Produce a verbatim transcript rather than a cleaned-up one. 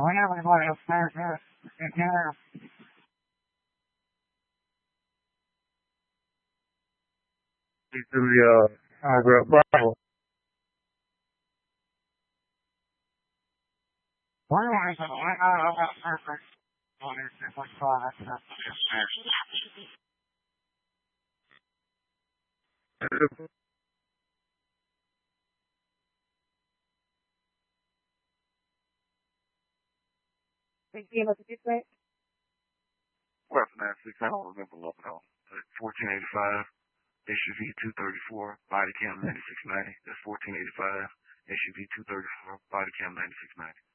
everybody upstairs here. Together. To the uh, uh, Bravo. Where was it? Oh, that's perfect. Oh, there's different products. That's upstairs. Thank you. What's the difference? West Nancy, I don't remember what no. fourteen eighty-five, S U V two thirty-four, body cam ninety-six ninety. That's fourteen eighty-five, S U V two thirty-four, body cam ninety-six ninety.